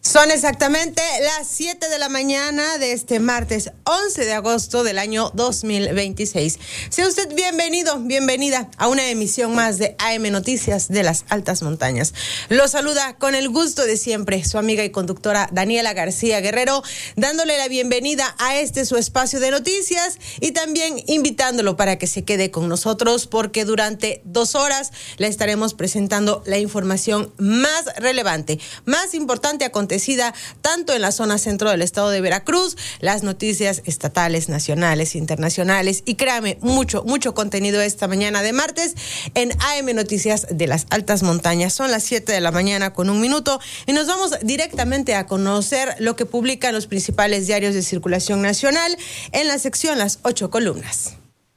Son exactamente las 7 de la mañana de este martes 11 de agosto del año 2026. Sea usted bienvenida a una emisión más de AM Noticias de las Altas Montañas. Lo saluda con el gusto de siempre su amiga y conductora Daniela García Guerrero, dándole la bienvenida a su espacio de noticias y también invitándolo para que se quede con nosotros porque durante 2 horas le estaremos presentando la información más relevante, más importante acontecida tanto en la zona centro del estado de Veracruz, las noticias estatales, nacionales, internacionales y créame, mucho contenido esta mañana de martes en AM Noticias de las Altas Montañas. Son las 7 de la mañana con 1 minuto y nos vamos directamente a conocer lo que publican los principales diarios de circulación nacional en la sección Las 8 columnas.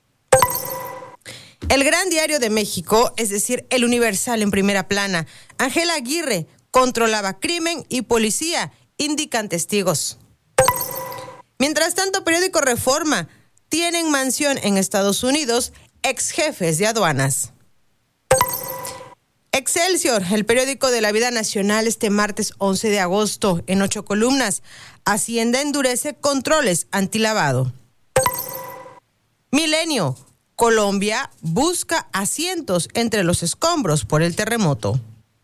El Gran Diario de México, es decir, El Universal en primera plana. Ángela Aguirre controlaba crimen y policía, indican testigos. Mientras tanto, periódico Reforma, tienen mansión en Estados Unidos ex jefes de aduanas. Excelsior, el periódico de la vida nacional, este martes 11 de agosto, en 8 columnas. Hacienda endurece controles antilavado. Milenio, Colombia busca asientos entre los escombros por el terremoto.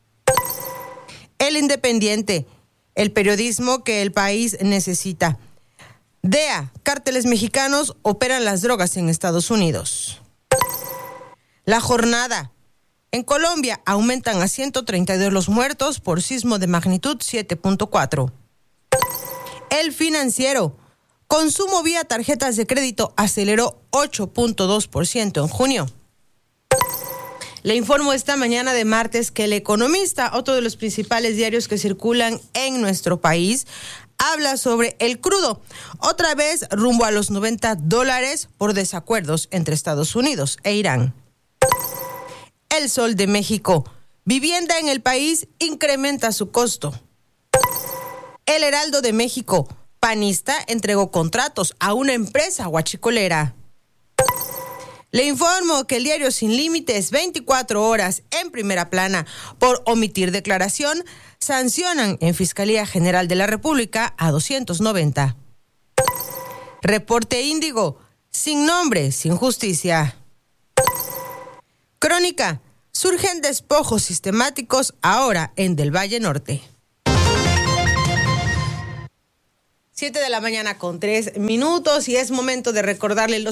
El Independiente, el periodismo que el país necesita. DEA, cárteles mexicanos operan las drogas en Estados Unidos. La Jornada, en Colombia aumentan a 132 los muertos por sismo de magnitud 7.4. El Financiero, consumo vía tarjetas de crédito aceleró 8.2% en junio. Le informo esta mañana de martes que El Economista, otro de los principales diarios que circulan en nuestro país, habla sobre el crudo, otra vez rumbo a los $90 por desacuerdos entre Estados Unidos e Irán. El Sol de México, vivienda en el país incrementa su costo. El Heraldo de México, panista entregó contratos a una empresa huachicolera. Le informo que el diario Sin Límites, 24 horas en primera plana, por omitir declaración, sancionan en Fiscalía General de la República a 290. Reporte Índigo, sin nombre, sin justicia. Crónica, surgen despojos sistemáticos ahora en Del Valle Norte. 7 de la mañana con 3 minutos y es momento de recordarle el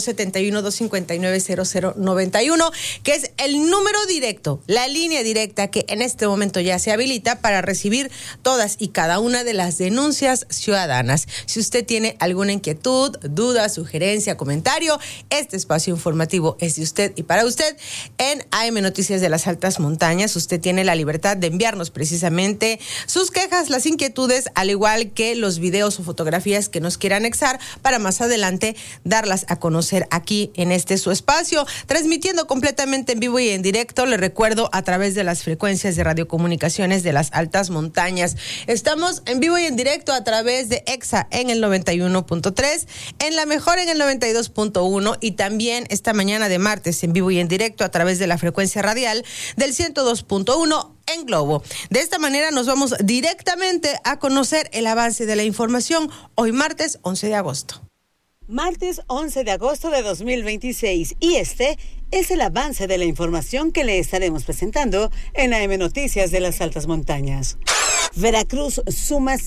271-259-0091, que es el número directo, la línea directa que en este momento ya se habilita para recibir todas y cada una de las denuncias ciudadanas. Si usted tiene alguna inquietud, duda, sugerencia, comentario, este espacio informativo es de usted y para usted. En AM Noticias de las Altas Montañas, usted tiene la libertad de enviarnos precisamente sus quejas, las inquietudes, al igual que los videos o fotografías que nos quiera anexar para más adelante darlas a conocer aquí en su espacio, transmitiendo completamente en vivo y en directo. Le recuerdo a través de las frecuencias de radiocomunicaciones de las Altas Montañas. Estamos en vivo y en directo a través de EXA en el 91.3, en La Mejor en el 92.1 y también esta mañana de martes en vivo y en directo a través de la frecuencia radial del 102.1 en Globo. De esta manera nos vamos directamente a conocer el avance de la información hoy martes 11 de agosto. Martes 11 de agosto de 2026 y este es el avance de la información que le estaremos presentando en AM Noticias de las Altas Montañas. Veracruz suma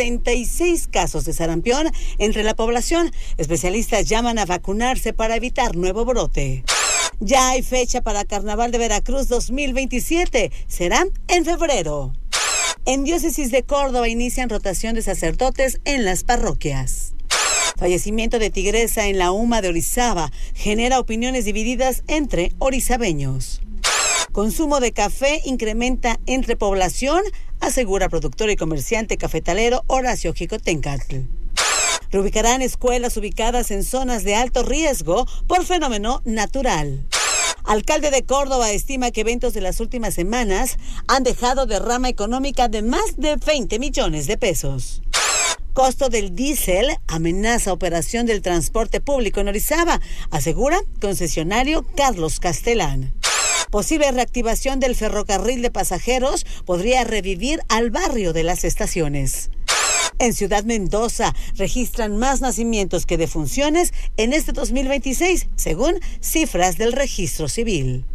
66 casos de sarampión entre la población. Especialistas llaman a vacunarse para evitar nuevo brote. Ya hay fecha para Carnaval de Veracruz 2027. Será en febrero. En Diócesis de Córdoba inician rotación de sacerdotes en las parroquias. Fallecimiento de tigresa en la UMA de Orizaba genera opiniones divididas entre orizabeños. Consumo de café incrementa entre población, asegura productor y comerciante cafetalero Horacio Jicotencatl. Reubicarán escuelas ubicadas en zonas de alto riesgo por fenómeno natural. Alcalde de Córdoba estima que eventos de las últimas semanas han dejado derrama económica de más de 20 millones de pesos. Costo del diésel amenaza operación del transporte público en Orizaba, asegura concesionario Carlos Castelán. Posible reactivación del ferrocarril de pasajeros podría revivir al barrio de las estaciones. En Ciudad Mendoza registran más nacimientos que defunciones en este 2026, según cifras del Registro Civil.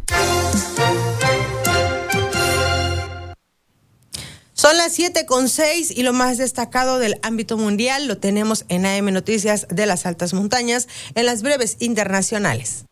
Son las 7:06 y lo más destacado del ámbito mundial lo tenemos en AM Noticias de las Altas Montañas en las breves internacionales.